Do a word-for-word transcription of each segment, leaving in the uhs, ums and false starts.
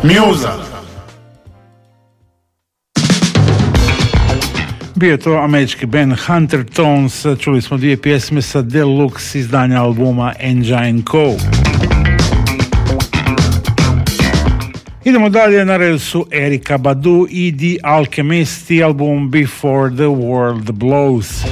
Muza. Bio je to američki band Hunter Tones, čuli smo dvije pjesme sa deluxe izdanja albuma Engine Co. Idemo dalje, na redu su Erykah Badu i The Alchemist i album Before the World Blows.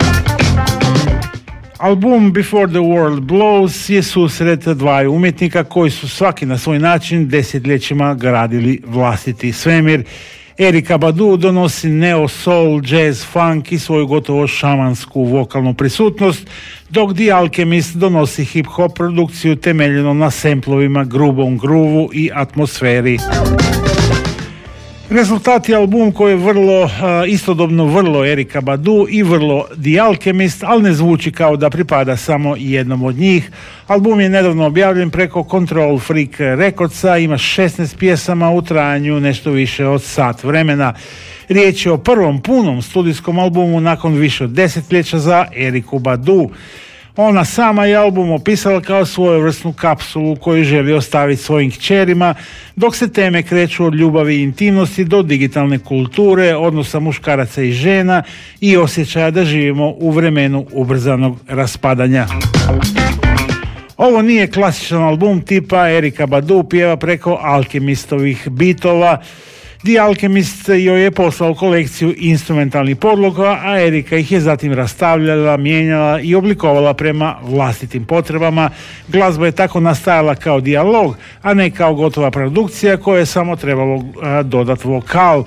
Album Before the World Blows je susret dvaju umjetnika koji su svaki na svoj način desetljećima gradili vlastiti svemir. Erykah Badu donosi neo, soul, jazz, funk i svoju gotovo šamansku vokalnu prisutnost, dok The Alchemist donosi hip-hop produkciju temeljeno na semplovima, grubom groovu i atmosferi. Rezultat je album koji je vrlo, istodobno vrlo Erykah Badu i vrlo The Alchemist, ali ne zvuči kao da pripada samo jednom od njih. Album je nedavno objavljen preko Control Freak Recordsa, ima šesnaest pjesama u trajanju nešto više od sat vremena. Riječ je o prvom punom studijskom albumu nakon više od desetljeća za Erykah Badu. Ona sama je album opisala kao svojevrsnu kapsulu koju želi ostaviti svojim kćerima, dok se teme kreću od ljubavi i intimnosti do digitalne kulture, odnosa muškaraca i žena i osjećaja da živimo u vremenu ubrzanog raspadanja. Ovo nije klasičan album tipa Erykah Badu pjeva preko Alchemistovih bitova. The Alchemist joj je poslao kolekciju instrumentalnih podloga, a Erykah ih je zatim rastavljala, mijenjala i oblikovala prema vlastitim potrebama. Glazba je tako nastajala kao dijalog, a ne kao gotova produkcija koja je samo trebalo dodati vokal.